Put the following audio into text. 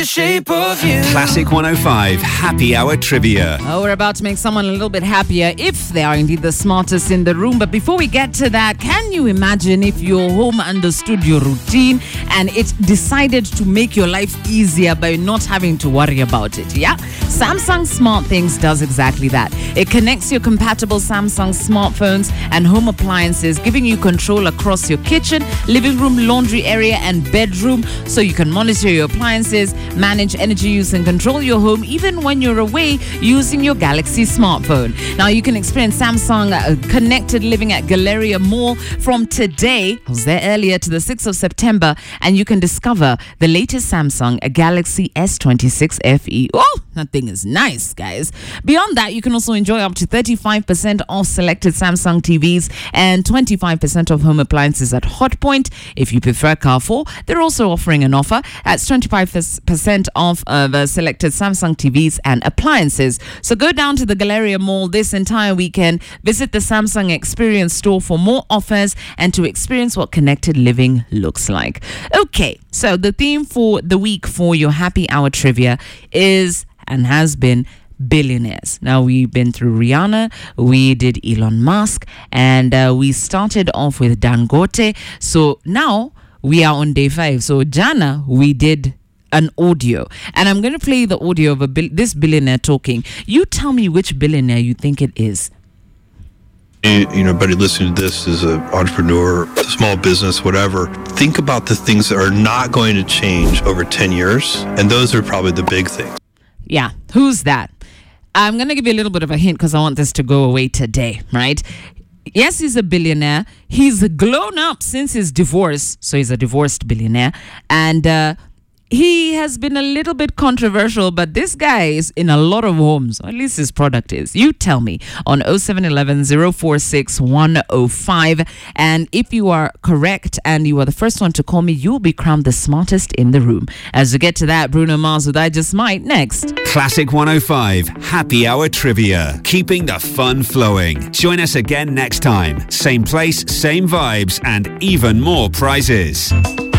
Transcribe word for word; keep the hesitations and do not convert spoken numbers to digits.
the shape of you. Classic one oh five Happy Hour Trivia. Oh, we're about to make someone a little bit happier if they are indeed the smartest in the room. But before we get to that, can you imagine if your home understood your routine and it decided to make your life easier by not having to worry about it? Yeah? Samsung SmartThings does exactly that. It connects your compatible Samsung smartphones and home appliances, giving you control across your kitchen, living room, laundry area, and bedroom, so you can monitor your appliances, manage energy use, and control your home even when you're away using your Galaxy smartphone. Now, you can experience Samsung uh, Connected Living at Galleria Mall from today, I was there earlier, to the sixth of September, and you can discover the latest Samsung Galaxy S twenty-six F E. Oh, that thing is nice, guys. Beyond that, you can also enjoy up to thirty-five percent off selected Samsung T Vs and twenty-five percent off home appliances at Hotpoint. If you prefer Carrefour, they're also offering an offer. That's twenty-five percent off uh, the selected Samsung T Vs and appliances. So go down to the Galleria Mall this entire weekend. Visit the Samsung Experience store for more offers and to experience what connected living looks like. Okay, so the theme for the week for your Happy Hour Trivia is and has been billionaires. Now, we've been through Rihanna, we did Elon Musk, and uh, we started off with Dangote. So now we are on day five. So Jana, we did an audio, and I'm going to play the audio of a bil- this billionaire talking. You tell me which billionaire you think it is. You know, buddy, listening to this as an entrepreneur, a small business, whatever, think about the things that are not going to change over ten years, and those are probably the big things. Yeah, who's that? I'm going to give you a little bit of a hint because I want this to go away today, right? Yes, he's a billionaire. He's grown up since his divorce, so he's a divorced billionaire. And uh, he has been a little bit controversial, but this guy is in a lot of homes, or at least his product is. You tell me on oh seven one one, oh four six, one oh five. And if you are correct and you are the first one to call me, you'll be crowned the smartest in the room. As we get to that, Bruno Mars with I Just Might next. Classic one oh five Happy Hour Trivia. Keeping the fun flowing. Join us again next time. Same place, same vibes, and even more prizes.